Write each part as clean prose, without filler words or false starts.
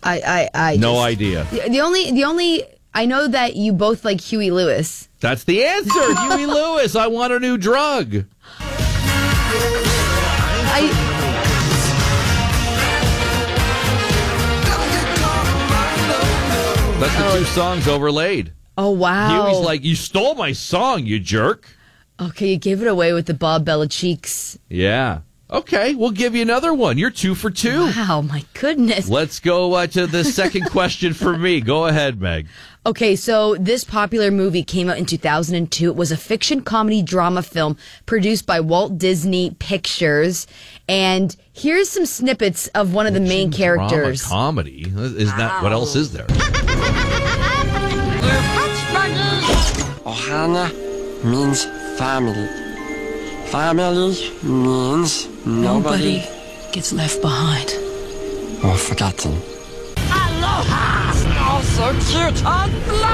No idea. The only I know that you both like Huey Lewis. That's the answer. Huey Lewis. I want a new drug. That's the two songs overlaid. Oh, wow. Huey's like, you stole my song, you jerk. Okay, you gave it away with the Bob Belichick's. Yeah. Okay, we'll give you another one. You're 2 for 2. Wow, my goodness. Let's go to the second question for me. Go ahead, Meg. Okay, so this popular movie came out in 2002. It was a fiction comedy drama film produced by Walt Disney Pictures. And here's some snippets of one of the main characters. Drama comedy? Is that what else is there? Ohana means family. Family means nobody gets left behind or forgotten. Aloha! Oh, so cute and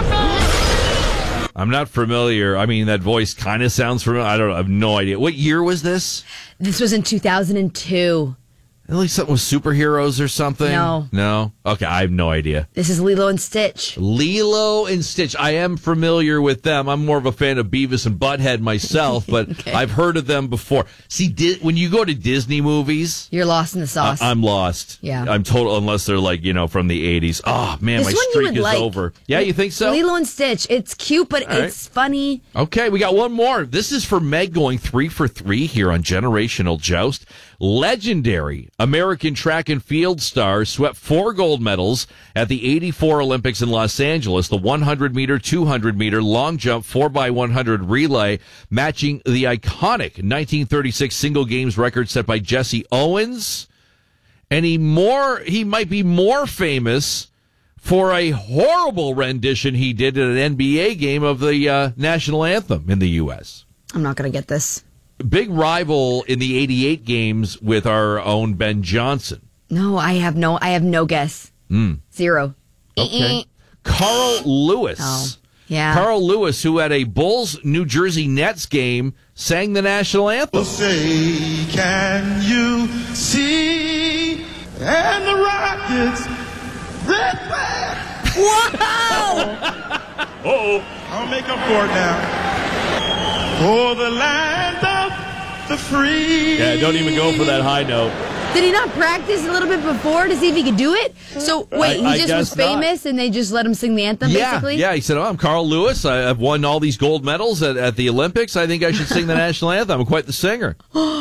fluffy! I'm not familiar. I mean, that voice kind of sounds familiar. I have no idea. What year was this? This was in 2002. Like something with superheroes or something? No? Okay, I have no idea. This is Lilo and Stitch. Lilo and Stitch. I am familiar with them. I'm more of a fan of Beavis and Butthead myself, but Okay. I've heard of them before. See, when you go to Disney movies, You're lost in the sauce. I'm lost. Yeah. I'm total, unless they're like, from the 80s. Oh, man, This my one you streak would is like. over. Yeah, you think so? Lilo and Stitch. It's cute, but All right. it's funny. Okay, we got one more. This is for Meg going 3 for 3 here on Generational Joust. Legendary American track and field star swept 4 gold medals at the 84 Olympics in Los Angeles, the 100-meter, 200-meter, long jump, 4x100 relay, matching the iconic 1936 single games record set by Jesse Owens. And he might be more famous for a horrible rendition he did at an NBA game of the national anthem in the U.S. I'm not going to get this. Big rival in the 88 games with our own Ben Johnson. No, I have no guess. Zero. Okay. Carl Lewis. Oh, yeah. Carl Lewis, who at a Bulls New Jersey Nets game sang the national anthem. Say, can you see? And the Rockets, red flag. Wow! I'll make up for it now. For the land of the free. Yeah, don't even go for that high note. Did he not practice a little bit before to see if he could do it? So, wait, I he just guess was famous and they just let him sing the anthem, basically? Yeah, he said, I'm Carl Lewis. I've won all these gold medals at the Olympics. I think I should sing the national anthem. I'm quite the singer.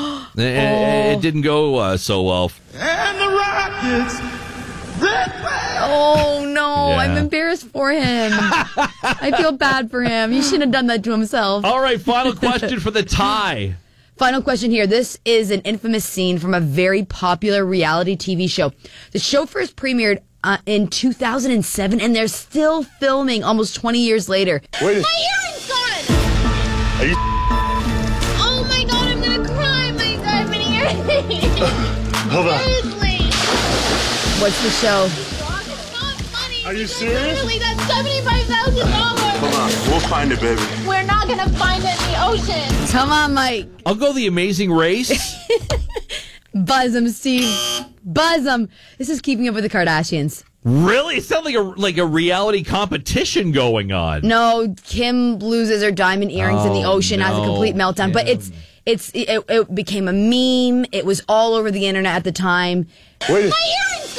It didn't go so well. And the Rockets, red flag. Oh, no. Yeah. I'm embarrassed for him. I feel bad for him. He shouldn't have done that to himself. All right, final question for the tie. Final question here. This is an infamous scene from a very popular reality TV show. The show first premiered in 2007, and they're still filming almost 20 years later. My earring's gone! Are you Oh my god, I'm gonna cry! My diamond earring! Hold on. Seriously! What's the show? It's not funny! Are you serious? Literally, that's $75,000! Hold on. We'll find it, baby. We're not gonna find it in the ocean! Come on, Mike. I'll go The Amazing Race. Buzz him, Steve. Buzz him. This is Keeping Up with the Kardashians. Really? It sounds like a reality competition going on. No, Kim loses her diamond earrings in the ocean, has a no, complete meltdown. But Kim. it became a meme. It was all over the internet at the time. My earring's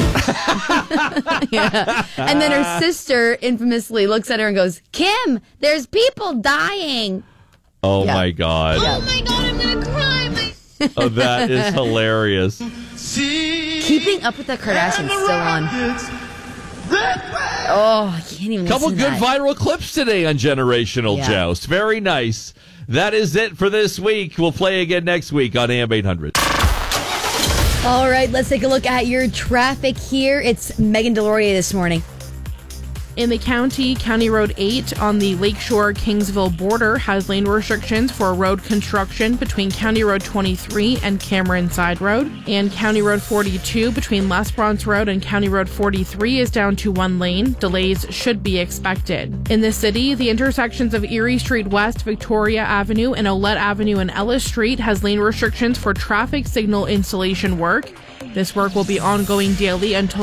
gone! Yeah. And then her sister infamously looks at her and goes, Kim, there's people dying. Oh, Yeah. my God. Oh my god, I'm gonna cry! Oh, that is hilarious. See? Keeping Up with the Kardashians And still on. Rockets, red flag. Oh, I can't even Couple listen to good that. viral clips today on Generational Yeah. Joust. Very nice. That is it for this week. We'll play again next week on AM 800. All right, let's take a look at your traffic here. It's Megan Deloria this morning. In the county, County Road 8 on the Lakeshore-Kingsville border has lane restrictions for road construction between County Road 23 and Cameron Side Road. And County Road 42 between Les Bronx Road and County Road 43 is down to 1 lane. Delays should be expected. In the city, the intersections of Erie Street West, Victoria Avenue, and Olette Avenue and Ellis Street has lane restrictions for traffic signal installation work. This work will be ongoing daily until